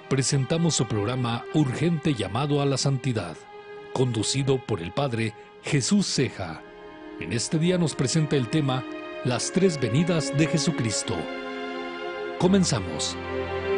presentamos su programa Urgente Llamado a la Santidad, conducido por el Padre Jesús Ceja. En este día nos presenta el tema Las tres venidas de Jesucristo. Comenzamos.